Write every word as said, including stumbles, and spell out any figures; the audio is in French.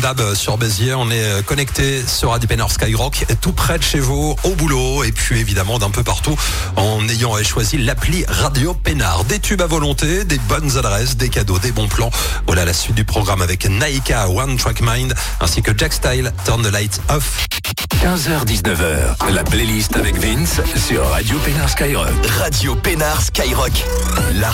d'hab sur Béziers. On est connecté sur Radio Pénard Skyrock, tout près de chez vous, au boulot, et puis évidemment d'un peu partout, en ayant choisi l'appli Radio Pénard. Des tubes à volonté, des bonnes adresses, des cadeaux, des bons plans. Voilà la suite du programme avec Naika, One Track Mind, ainsi que Jack Style, Turn the Lights Off. quinze heures dix-neuf heures, la playlist avec Vince sur Radio Pénard Skyrock. Radio Pénard Skyrock. La